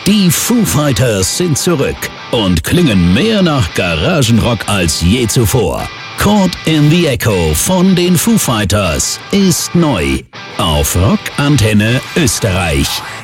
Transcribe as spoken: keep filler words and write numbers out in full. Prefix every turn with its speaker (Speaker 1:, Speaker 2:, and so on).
Speaker 1: Die Foo Fighters sind zurück und klingen mehr nach Garagenrock als je zuvor. Caught in the Echo von den Foo Fighters ist neu auf Rock Antenne Österreich.